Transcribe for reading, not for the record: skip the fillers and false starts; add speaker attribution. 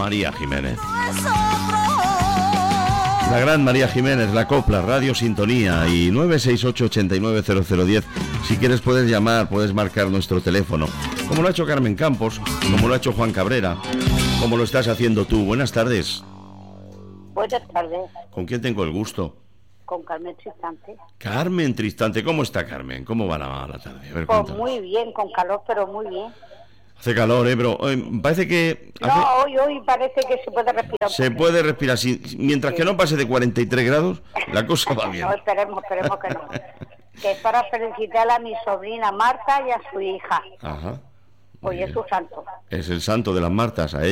Speaker 1: María Jiménez. La gran María Jiménez, la copla, Radio Sintonía y 968-890010. Si quieres puedes llamar, puedes marcar nuestro teléfono, como lo ha hecho Carmen Campos, como lo ha hecho Juan Cabrera, como lo estás haciendo tú. Buenas tardes.
Speaker 2: Buenas tardes.
Speaker 1: ¿Con quién tengo el gusto?
Speaker 2: Con Carmen Tristante.
Speaker 1: Carmen Tristante, ¿cómo está Carmen? ¿Cómo va la tarde? A ver,
Speaker 2: Pues
Speaker 1: cuéntanos.
Speaker 2: muy bien, con calor, pero muy bien.
Speaker 1: Hace calor, pero parece que...
Speaker 2: No, hoy parece que se puede respirar.
Speaker 1: Se puede respirar, mientras que no pase de 43 grados, la cosa va bien.
Speaker 2: No, esperemos que no. Que es para felicitar a mi sobrina Marta y a su hija.
Speaker 1: Ajá.
Speaker 2: Hoy es su santo.
Speaker 1: Es el santo de las Martas, a ella.